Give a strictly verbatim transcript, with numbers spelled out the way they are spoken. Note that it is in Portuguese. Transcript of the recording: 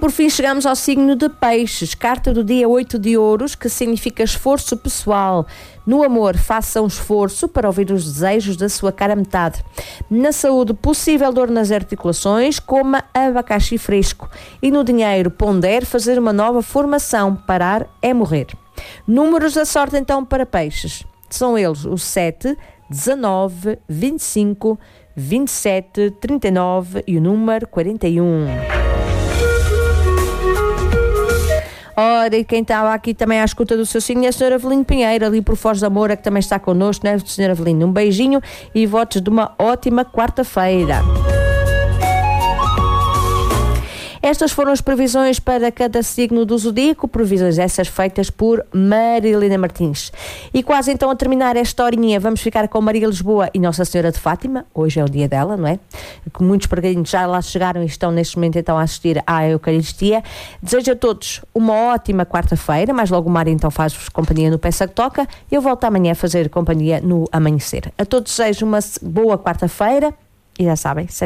por fim chegamos ao signo de Peixes, carta do dia oito de ouros, que significa esforço pessoal. No amor, faça um esforço para ouvir os desejos da sua cara metade. Na saúde, possível dor nas articulações, coma abacaxi fresco. E no dinheiro, pondere fazer uma nova formação, parar é morrer. Números da sorte então para Peixes. São eles o sete, dezanove, vinte e cinco, vinte e sete, trinta e nove e o número quarenta e um. Ora, e quem estava aqui também à escuta do seu signo é a senhora Avelino Pinheiro, ali por Foz da Moura, que também está connosco, né, senhora Avelino? Um beijinho e votos de uma ótima quarta-feira. Estas foram as previsões para cada signo do zodíaco, previsões essas feitas por Marilena Martins. E quase então a terminar esta horinha, vamos ficar com Maria Lisboa e Nossa Senhora de Fátima. Hoje é o dia dela, não é? Que muitos peregrinos já lá chegaram e estão neste momento então a assistir à Eucaristia. Desejo a todos uma ótima quarta-feira, mais logo o Mário então faz-vos companhia no Peça que Toca. Eu volto amanhã a fazer companhia no Amanhecer. A todos desejo uma boa quarta-feira e já sabem,